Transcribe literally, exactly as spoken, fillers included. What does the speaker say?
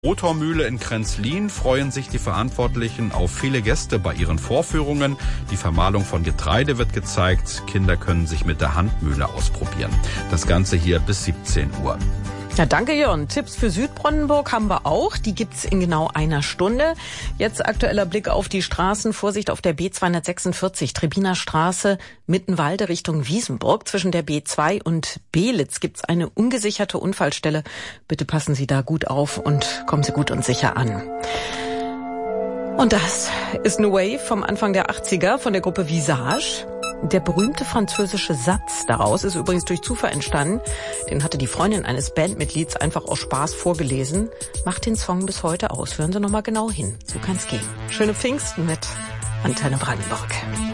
Motormühle in Kränzlin freuen sich die Verantwortlichen auf viele Gäste bei ihren Vorführungen. Die Vermahlung von Getreide wird gezeigt. Kinder können sich mit der Handmühle ausprobieren. Das Ganze hier bis siebzehn Uhr. Ja, danke Jörn. Tipps für Südbrandenburg haben wir auch. Die gibt's in genau einer Stunde. Jetzt aktueller Blick auf die Straßen. Vorsicht auf der B zweihundertsechsundvierzig, Trebiner Straße, Mittenwalde Richtung Wiesenburg. Zwischen der B zwei und Belitz gibt's eine ungesicherte Unfallstelle. Bitte passen Sie da gut auf und kommen Sie gut und sicher an. Und das ist eine Wave vom Anfang der achtziger von der Gruppe Visage. Der berühmte französische Satz daraus ist übrigens durch Zufall entstanden. Den hatte die Freundin eines Bandmitglieds einfach aus Spaß vorgelesen. Macht den Song bis heute aus. Hören Sie noch mal genau hin. So kann's gehen. Schöne Pfingsten mit Antenne Brandenburg.